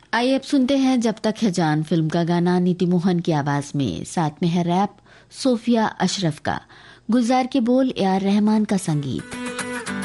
आइए अब सुनते हैं जब तक है जान फिल्म का गाना नीति मोहन की आवाज में। साथ में है रैप सोफिया अशरफ का, गुलजार के बोल ए आर रहमान का संगीत।